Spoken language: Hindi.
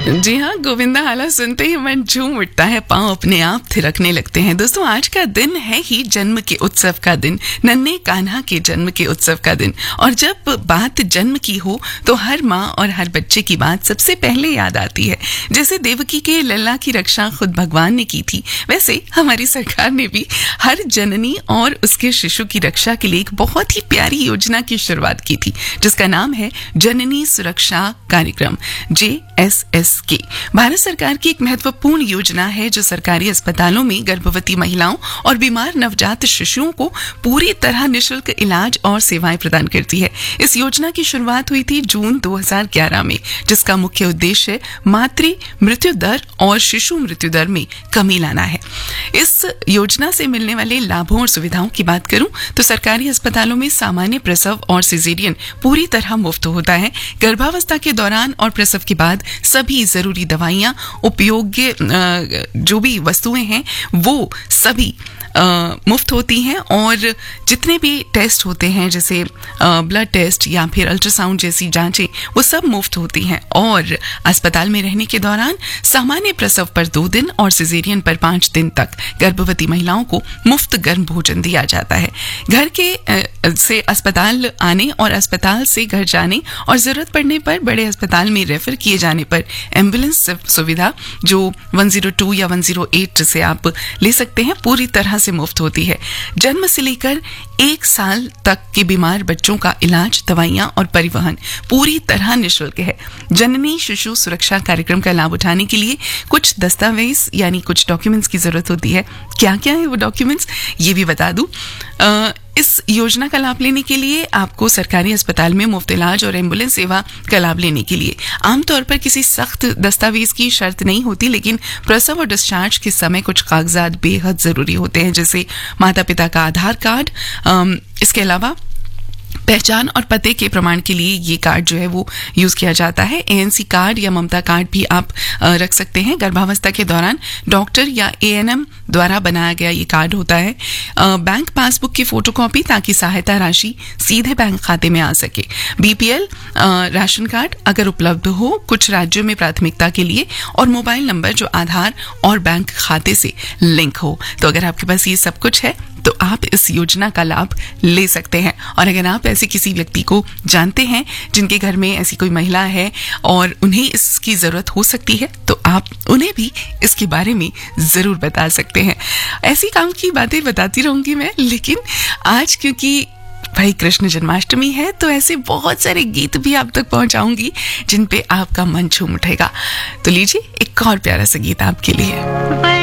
जी हाँ, गोविंदा हाला सुनते ही मन झूम उठता है, पांव अपने आप थिरकने लगते हैं। दोस्तों, आज का दिन है ही जन्म के उत्सव का दिन, नन्हे कान्हा के जन्म के उत्सव का दिन। और जब बात जन्म की हो तो हर माँ और हर बच्चे की बात सबसे पहले याद आती है। जैसे देवकी के लल्ला की रक्षा खुद भगवान ने की थी, वैसे हमारी सरकार ने भी हर जननी और उसके शिशु की रक्षा के लिए एक बहुत ही प्यारी योजना की शुरुआत की थी, जिसका नाम है जननी सुरक्षा कार्यक्रम, JSSK। भारत सरकार की एक महत्वपूर्ण योजना है जो सरकारी अस्पतालों में गर्भवती महिलाओं और बीमार नवजात शिशुओं को पूरी तरह निःशुल्क इलाज और सेवाएं प्रदान करती है। इस योजना की शुरुआत हुई थी जून 2011 में, जिसका मुख्य उद्देश्य मातृ मृत्यु दर और शिशु मृत्यु दर में कमी लाना है। इस योजना से मिलने वाले लाभों और सुविधाओं की बात करूं तो सरकारी अस्पतालों में सामान्य प्रसव और सिजेरियन पूरी तरह मुफ्त होता है। गर्भावस्था के दौरान और प्रसव के बाद सभी जरूरी दवाइयां, उपयोग्य जो भी वस्तुएं हैं वो सभी मुफ्त होती हैं, और जितने भी टेस्ट होते हैं जैसे ब्लड टेस्ट या फिर अल्ट्रासाउंड जैसी जांचें वो सब मुफ्त होती हैं। और अस्पताल में रहने के दौरान सामान्य प्रसव पर 2 दिन और सिजेरियन पर 5 दिन तक गर्भवती महिलाओं को मुफ्त गर्म भोजन दिया जाता है। घर के से अस्पताल आने और अस्पताल से घर जाने और जरूरत पड़ने पर बड़े अस्पताल में रेफर किए जाने पर एम्बुलेंस सुविधा जो 102 या 108 से आप ले सकते हैं पूरी तरह से मुफ्त होती है। जन्म से लेकर 1 साल तक के बीमार बच्चों का इलाज, दवाइयां और परिवहन पूरी तरह निःशुल्क है। जननी शिशु सुरक्षा कार्यक्रम का लाभ उठाने के लिए कुछ दस्तावेज यानी कुछ डॉक्यूमेंट्स की जरूरत होती है। क्या क्या है वो डॉक्यूमेंट्स, ये भी बता दूं। इस योजना का लाभ लेने के लिए आपको सरकारी अस्पताल में मुफ्त इलाज और एम्बुलेंस सेवा का लाभ लेने के लिए आमतौर पर किसी सख्त दस्तावेज की शर्त नहीं होती, लेकिन प्रसव और डिस्चार्ज के समय कुछ कागजात बेहद जरूरी होते हैं, जैसे माता पिता का आधार कार्ड। इसके अलावा पहचान और पते के प्रमाण के लिए ये कार्ड जो है वो यूज किया जाता है। ANC कार्ड या ममता कार्ड भी आप रख सकते हैं। गर्भावस्था के दौरान डॉक्टर या ANM द्वारा बनाया गया ये कार्ड होता है। बैंक पासबुक की फोटोकॉपी ताकि सहायता राशि सीधे बैंक खाते में आ सके। BPL राशन कार्ड अगर उपलब्ध हो कुछ राज्यों में प्राथमिकता के लिए, और मोबाइल नंबर जो आधार और बैंक खाते से लिंक हो। तो अगर आपके पास ये सब कुछ है तो आप इस योजना का लाभ ले सकते हैं। और अगर आप ऐसे किसी व्यक्ति को जानते हैं जिनके घर में ऐसी कोई महिला है और उन्हें इसकी जरूरत हो सकती है, तो आप उन्हें भी इसके बारे में जरूर बता सकते हैं। ऐसी काम की बातें बताती रहूंगी मैं, लेकिन आज क्योंकि भाई कृष्ण जन्माष्टमी है तो ऐसे बहुत सारे गीत भी आप तक पहुंचाऊंगी जिन पे आपका मन झूम उठेगा। तो लीजिए एक और प्यारा सा गीत आपके लिए।